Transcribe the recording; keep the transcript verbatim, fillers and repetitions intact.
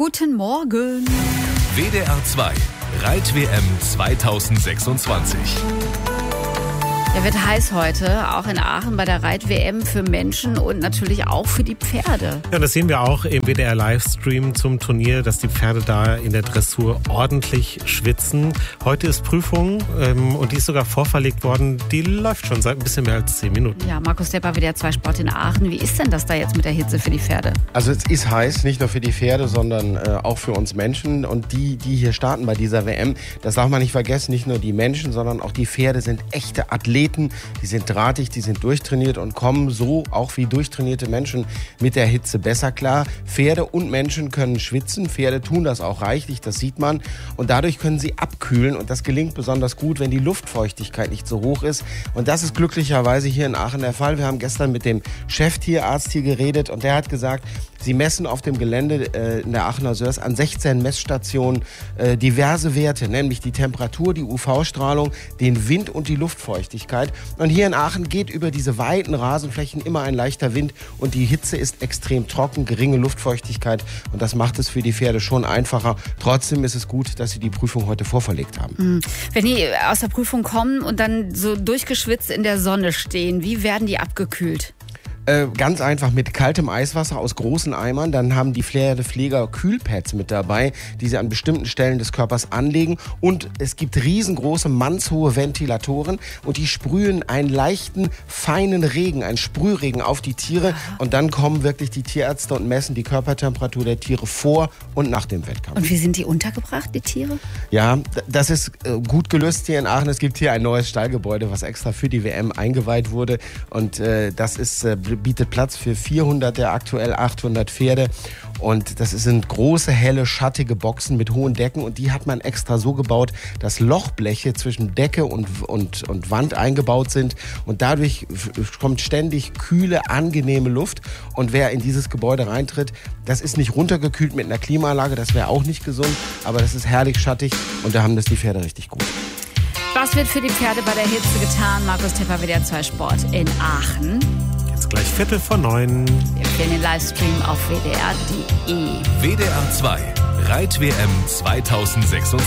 Guten Morgen. W D R zwei Reit-W M zweitausendsechsundzwanzig. Ja, wird heiß heute, auch in Aachen bei der Reit-W M für Menschen und natürlich auch für die Pferde. Ja, das sehen wir auch im W D R-Livestream zum Turnier, dass die Pferde da in der Dressur ordentlich schwitzen. Heute ist Prüfung ähm, und die ist sogar vorverlegt worden. Die läuft schon seit ein bisschen mehr als zehn Minuten. Ja, Markus Depper, W D R zwei Sport in Aachen. Wie ist denn das da jetzt mit der Hitze für die Pferde? Also es ist heiß, nicht nur für die Pferde, sondern äh, auch für uns Menschen. Und die, die hier starten bei dieser W M, das darf man nicht vergessen, nicht nur die Menschen, sondern auch die Pferde sind echte Athleten. Die sind drahtig, die sind durchtrainiert und kommen so auch wie durchtrainierte Menschen mit der Hitze besser klar. Pferde und Menschen können schwitzen. Pferde tun das auch reichlich, das sieht man. Und dadurch können sie abkühlen. Und das gelingt besonders gut, wenn die Luftfeuchtigkeit nicht so hoch ist. Und das ist glücklicherweise hier in Aachen der Fall. Wir haben gestern mit dem Cheftierarzt hier geredet und der hat gesagt, sie messen auf dem Gelände äh, in der Aachener Sörs an sechzehn Messstationen äh, diverse Werte, nämlich die Temperatur, die U V-Strahlung, den Wind und die Luftfeuchtigkeit. Und hier in Aachen geht über diese weiten Rasenflächen immer ein leichter Wind und die Hitze ist extrem trocken, geringe Luftfeuchtigkeit und das macht es für die Pferde schon einfacher. Trotzdem ist es gut, dass sie die Prüfung heute vorverlegt haben. Wenn die aus der Prüfung kommen und dann so durchgeschwitzt in der Sonne stehen, wie werden die abgekühlt? Ganz einfach mit kaltem Eiswasser aus großen Eimern. Dann haben die Pferdepfleger Kühlpads mit dabei, die sie an bestimmten Stellen des Körpers anlegen. Und es gibt riesengroße, mannshohe Ventilatoren und die sprühen einen leichten, feinen Regen, einen Sprühregen auf die Tiere. Und dann kommen wirklich die Tierärzte und messen die Körpertemperatur der Tiere vor und nach dem Wettkampf. Und wie sind die untergebracht, die Tiere? Ja, das ist gut gelöst hier in Aachen. Es gibt hier ein neues Stallgebäude, was extra für die W M eingeweiht wurde. Und äh, das ist äh, bietet Platz für vierhundert der aktuell achthundert Pferde und das sind große, helle, schattige Boxen mit hohen Decken und die hat man extra so gebaut, dass Lochbleche zwischen Decke und, und, und Wand eingebaut sind und dadurch kommt ständig kühle, angenehme Luft und wer in dieses Gebäude reintritt, das ist nicht runtergekühlt mit einer Klimaanlage, das wäre auch nicht gesund, aber das ist herrlich schattig und da haben das die Pferde richtig gut. Was wird für die Pferde bei der Hitze getan? Markus Tepper, W D R zwei Sport in Aachen. Jetzt gleich Viertel vor neun. Wir empfehlen den Livestream auf W D R punkt D E. W D R zwei Reit-W M zweitausendsechsundzwanzig.